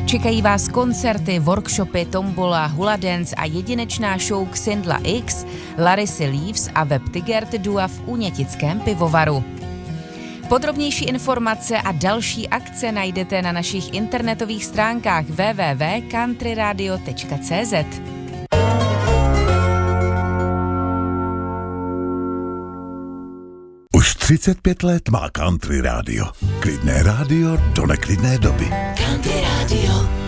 Čekají vás koncerty, workshopy, tombola, hula dance a jedinečná show Xindla X, Larisy Leaves a Web Tigert Dua v Únětickém pivovaru. Podrobnější informace a další akce najdete na našich internetových stránkách www.countryradio.cz. Už 35 let má Country Radio. Klidné rádio do neklidné doby. Country Radio.